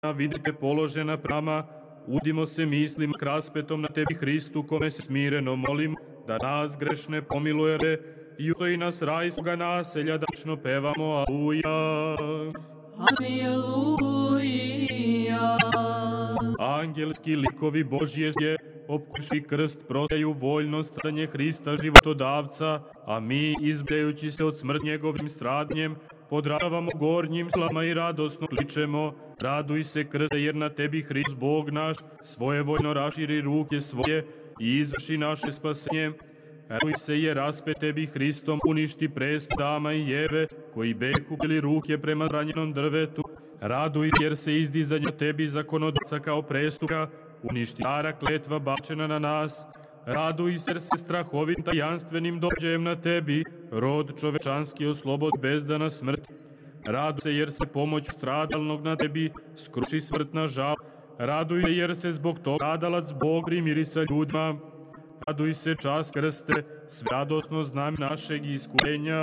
vidite položena prama, udimo se mislima k raspetom na tebi Hristu, kome se smireno molimo, da nas grešne pomiluje i ustoji nas rajskoga naselja, da večno pevamo Aluja. Aleluja. Angelski likovi Božje je, opkuši krst, prosjaju voljno stradanje Hrista životodavca, a mi, izbjajući se od smrt njegovim stradanjem, podravamo gornjim slama i radosno kličemo: raduj se krste, jer na tebi Hrist Bog naš svojevoljno raširi ruke svoje i izvrši naše spasenje. Raduj se, jer raspet tebi Hristom uništi presto Adama i Jeve, koji behu bili ruke prema ranjenom drvetu. Raduj, jer se izdizanje tebi zakonodavca kao prestuka uništi stara kletva bačena na nas. Raduj se, jer se strahovim tajanstvenim dođajem na tebi rod čovečanski oslobod bezdana smrt. Raduj se, jer se pomoć stradalnog na tebi skruši smrtna žal. Raduj se, jer se zbog toga stradalac Bog primiri sa ljudima. Raduj se, čast krste, sve radosno znam našeg iskušenja.